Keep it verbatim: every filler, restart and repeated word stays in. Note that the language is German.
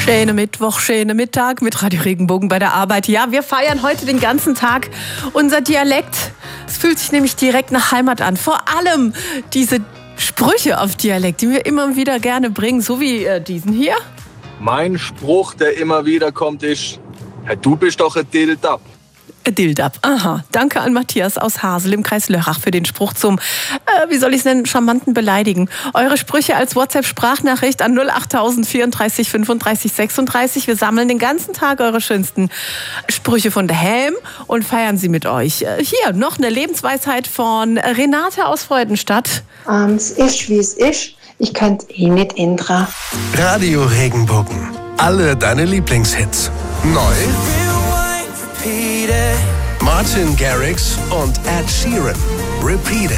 Schöne Mittwoch, schöne Mittag mit Radio Regenbogen bei der Arbeit. Ja, wir feiern heute den ganzen Tag unser Dialekt. Es fühlt sich nämlich direkt nach Heimat an. Vor allem diese Sprüche auf Dialekt, die wir immer wieder gerne bringen, so wie äh, diesen hier. Mein Spruch, der immer wieder kommt, ist: Hey, du bist doch ein Dildab. Dildab, aha. Danke an Matthias aus Hasel im Kreis Lörrach für den Spruch zum, äh, wie soll ich es nennen, charmanten Beleidigen. Eure Sprüche als WhatsApp-Sprachnachricht an null acht tausend vierunddreißig fünfunddreißig sechsunddreißig. Wir sammeln den ganzen Tag eure schönsten Sprüche von daheim und feiern sie mit euch. Äh, hier noch eine Lebensweisheit von Renate aus Freudenstadt. Ähm, es ist, wie es ist. Ich kann es eh nicht ändern. Radio Regenbogen. Alle deine Lieblingshits. Neu. Martin Garrix und Ed Sheeran. Repeat It.